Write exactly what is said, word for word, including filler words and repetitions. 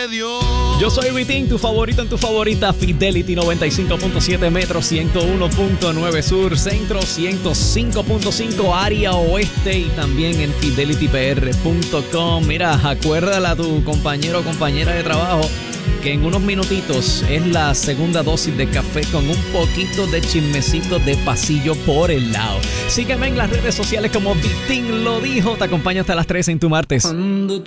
de Dios. Yo soy Vitín, tu favorito en tu favorita Fidelity noventa y cinco punto siete Metro, ciento uno punto nueve Sur, Centro, ciento cinco punto cinco Área Oeste y también en fidelity p r punto com. Mira, acuérdale a tu compañero o compañera de trabajo que en unos minutitos es la segunda dosis de café con un poquito de chismecito de pasillo por el lado. Sígueme en las redes sociales como Vitín lo dijo. Te acompaño hasta las tres en tu martes. Cuando